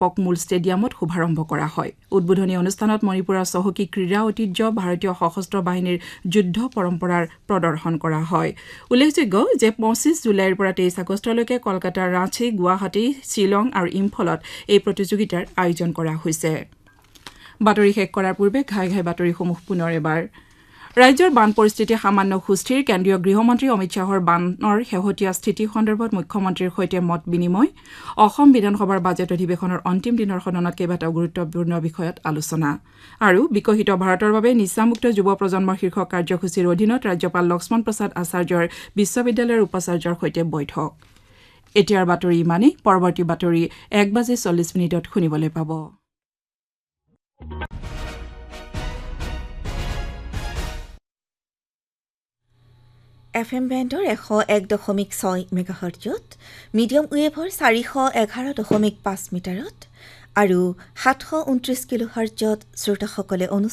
পকমুল ষ্টেডিয়ামত শুভাৰম্ভ কৰা হয় উদ্বোধনী অনুষ্ঠানত মণিপুৰৰ চহকী ক্ৰীড়া ঐতিহ্য ভাৰতীয় সশস্ত্ৰ বাহিনীৰ যুদ্ধ পৰম্পৰাৰ প্ৰদৰ্শন কৰা হয় উল্লেখযোগ্য যে 25 জুলাইৰ পৰা 23 আগষ্টলৈকে কলকাতা ৰাঁচী গুৱাহাটী শ্বিলং আৰু ইম্ফলত এই প্ৰতিযোগিতাৰ আয়োজন কৰা হৈছে বাতৰি শেষ কৰাৰ পূৰ্বে ঘাই বাতৰিসমূহ পুনৰ এবাৰ ৰাজ্যৰ বান পৰিস্থিতি সামান্য সুস্থিৰ কেন্দ্ৰীয় গৃহমন্ত্ৰী অমিত শ্বাহৰ বানৰ শেহতীয়া স্থিতি সন্দৰ্ভত মুখ্যমন্ত্ৰীৰ সৈতে মত বিনিময় অসম বিধানসভাৰ বাজেট অধিৱেশনৰ অন্তিম দিনৰ সদনত কেইবাটাও গুৰুত্বপূৰ্ণ বিষয়ত আলোচনা আৰু বিকশিত ভাৰতৰ বাবে নিচামুক্ত যুৱ প্ৰজন্মৰ শীৰ্ষক কাৰ্যসূচীৰ অধীনত ৰাজ্যপাল লক্ষ্মণ প্ৰসাদ আচাৰ্যৰ বিশ্ববিদ্যালয়ৰ উপাচাৰ্যৰ সৈতে বৈঠক এতিয়াৰ বাতৰি ইমানেই পৰৱৰ্তী বাতৰি 1:40 শুনিবলৈ পাব FM বেণ্ডৰ 101.6 মেগাহাৰ্টজত মিডিয়াম ৱেভৰ 411.5 মিটাৰত আৰু 729 কিলোহাৰ্টজত শ্ৰোতাসকলে